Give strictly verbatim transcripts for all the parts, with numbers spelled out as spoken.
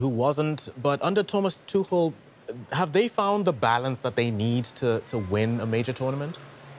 who wasn't. But under Thomas Tuchel, have they found the balance that they need to, to win a major tournament?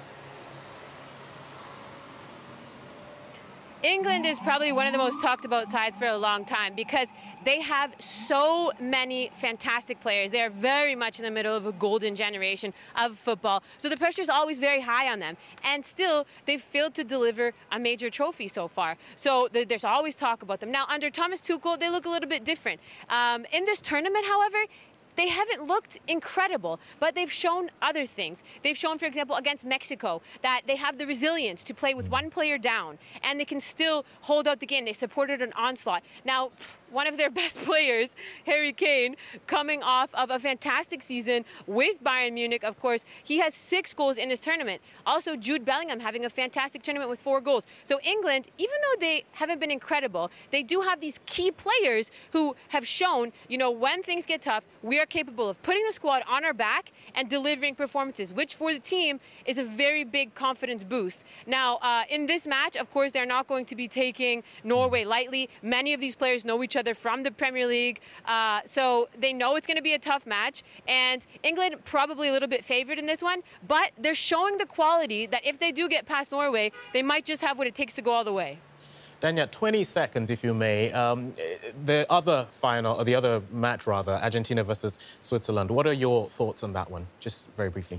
England is probably one of the most talked about sides for a long time because they have so many fantastic players. They are very much in the middle of a golden generation of football. So the pressure is always very high on them. And still, they've failed to deliver a major trophy so far. So th there's always talk about them. Now, under Thomas Tuchel, they look a little bit different. Um, in this tournament, however, they haven't looked incredible, but they've shown other things. They've shown, for example, against Mexico, that they have the resilience to play with one player down, and they can still hold out the game. They supported an onslaught. Now, one of their best players, Harry Kane, coming off of a fantastic season with Bayern Munich, of course. He has six goals in this tournament. Also, Jude Bellingham having a fantastic tournament with four goals. So England, even though they haven't been incredible, they do have these key players who have shown, you know, when things get tough, we are capable of putting the squad on our back and delivering performances, which for the team is a very big confidence boost. Now, uh, in this match, of course, they're not going to be taking Norway lightly. Many of these players know each other from the Premier League, uh, so they know it's going to be a tough match, and England probably a little bit favored in this one, but they're showing the quality that if they do get past Norway, they might just have what it takes to go all the way. Dania, twenty seconds, if you may. Um, the other final, or the other match, rather, Argentina versus Switzerland. What are your thoughts on that one? Just very briefly.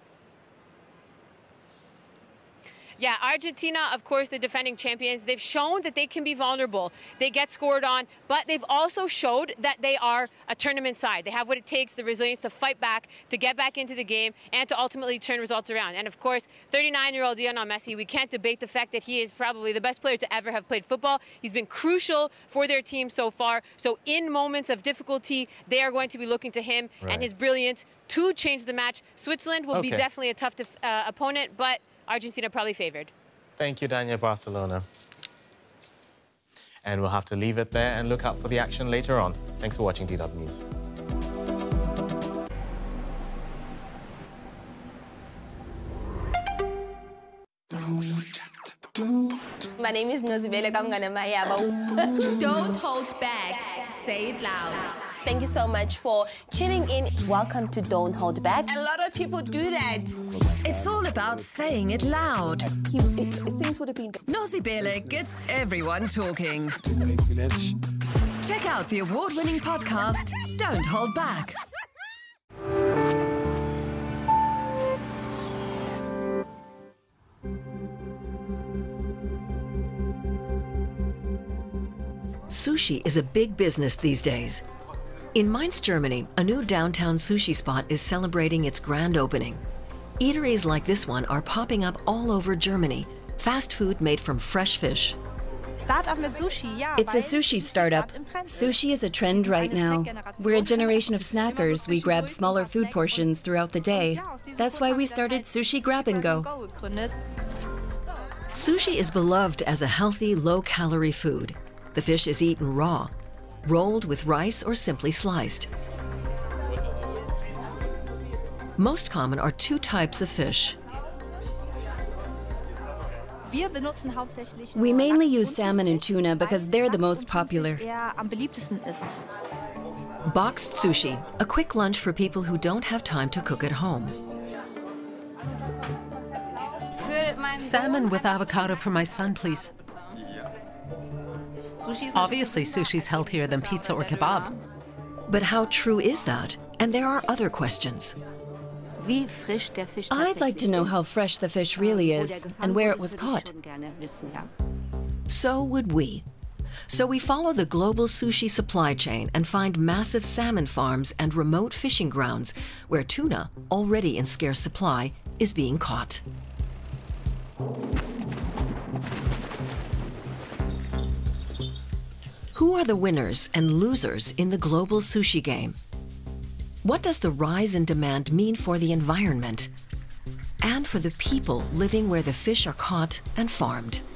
Yeah, Argentina, of course, the defending champions. They've shown that they can be vulnerable. They get scored on, but they've also showed that they are a tournament side. They have what it takes, the resilience to fight back, to get back into the game, and to ultimately turn results around. And, of course, thirty-nine-year-old Lionel Messi, we can't debate the fact that he is probably the best player to ever have played football. He's been crucial for their team so far. So in moments of difficulty, they are going to be looking to him right. and his brilliance to change the match. Switzerland will okay. be definitely a tough uh, opponent, but Argentina probably favored. Thank you, Dania Barcelona. And we'll have to leave it there and look out for the action later on. Thanks for watching D W News. My name is Nozibele Kamganamaya. Don't hold back. Say it loud. Thank you so much for tuning in. Welcome to Don't Hold Back. A lot of people do that. It's all about saying it loud. He, it, things would have been... Nozibele gets everyone talking. Check out the award-winning podcast, Don't Hold Back. Sushi is a big business these days. In Mainz, Germany, a new downtown sushi spot is celebrating its grand opening. Eateries like this one are popping up all over Germany. Fast food made from fresh fish. It's a sushi startup. Sushi is a trend right now. We're a generation of snackers. We grab smaller food portions throughout the day. That's why we started Sushi Grab and Go. Sushi is beloved as a healthy, low-calorie food. The fish is eaten raw, rolled with rice or simply sliced. Most common are two types of fish. We mainly use salmon and tuna because they're the most popular. Boxed sushi, a quick lunch for people who don't have time to cook at home. Salmon with avocado for my son, please. Obviously, sushi's healthier than pizza or kebab. But how true is that? And there are other questions. I'd like to know how fresh the fish really is and where it was caught. So would we. So we follow the global sushi supply chain and find massive salmon farms and remote fishing grounds where tuna, already in scarce supply, is being caught. Who are the winners and losers in the global sushi game? What does the rise in demand mean for the environment and for the people living where the fish are caught and farmed?